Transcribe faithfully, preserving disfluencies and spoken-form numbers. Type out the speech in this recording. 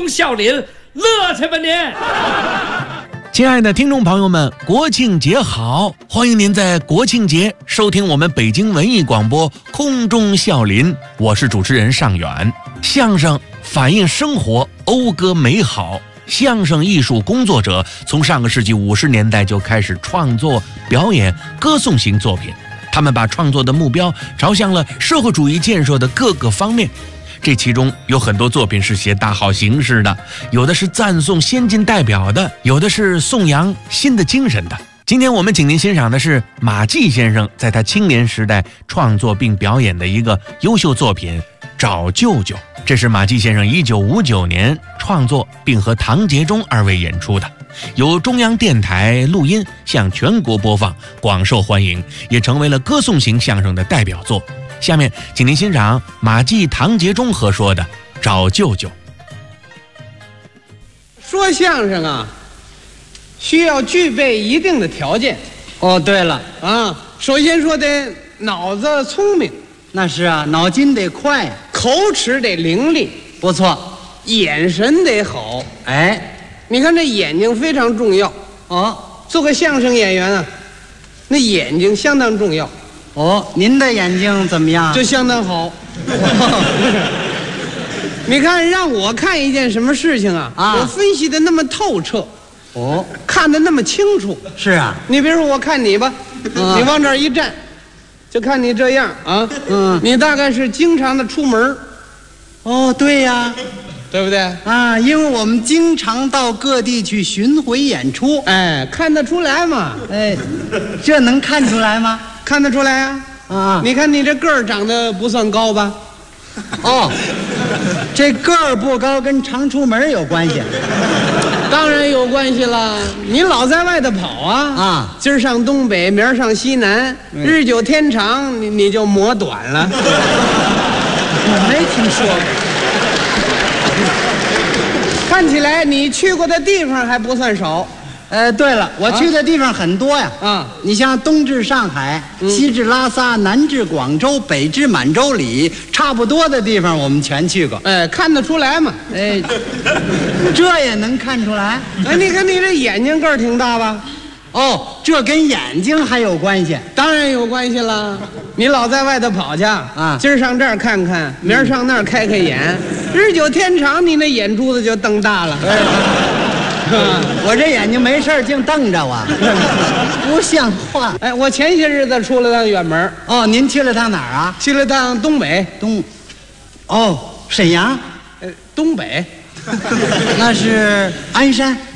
笑脸，乐去吧您！ 亲爱的听众朋友们，国庆节好！欢迎您在国庆节收听我们北京文艺广播空中笑林，我是主持人尚远。相声反映生活，讴歌美好。相声艺术工作者从上个世纪五十年代就开始创作、表演歌颂型作品，他们把创作的目标朝向了社会主义建设的各个方面。这其中有很多作品是写大好形势的，有的是赞颂先进代表的，有的是颂扬新的精神的。今天我们请您欣赏的是马季先生在他青年时代创作并表演的一个优秀作品《找舅舅》。这是马季先生一九五九年创作并和唐杰忠二位演出的，由中央电台录音向全国播放，广受欢迎，也成为了歌颂型相声的代表作。下面请您欣赏马季、唐杰忠合说的《找舅舅》。 说相声啊，需要具备一定的条件。 哦，对了啊，首先说得脑子聪明， 那是啊，脑筋得快， 口齿得伶俐， 不错， 眼神得好。 哎， 你看这眼睛非常重要哦， 做个相声演员啊，那眼睛相当重要。 哦，您的眼睛怎么样？ 就相当好。你看，让我看一件什么事情啊， 啊我分析的那么透彻， 哦， 看得那么清楚。 是啊， 你比如说，我看你吧， 啊你往这儿一站，就看你这样啊， 嗯， 你大概是经常的出门， 哦，对呀， 对不对？ 啊，因为我们经常到各地去巡回演出， 哎，看得出来嘛？ 哎，这能看出来吗？ 看得出来啊。 啊， 你看你这个儿长得不算高吧？ 哦，这个儿不高跟常出门有关系。 当然有关系了，你老在外头跑啊啊， 今儿上东北，明儿上西南， 嗯日久天长，你你就磨短了。 我没听说过。 看起来你去过的地方还不算少。 呃，对了，我去的地方很多呀。 啊， 你像东至上海， 嗯西至拉萨，南至广州，北至满洲里，差不多的地方我们全去过。 哎，看得出来嘛？ 哎，这也能看出来？ 哎，你看你这眼睛个儿挺大吧？ 哦，这跟眼睛还有关系？ 当然有关系了。你老在外头跑去啊， 今儿上这儿看看，明儿上那儿开开眼，日久天长，你那眼珠子就瞪大了。 我这眼睛没事净瞪着我，不像话。 哎，我前些日子出了趟远门。 哦，您去了趟哪儿啊？ 去了趟东北。 东，哦，沈阳， 呃，东北， 那是鞍山。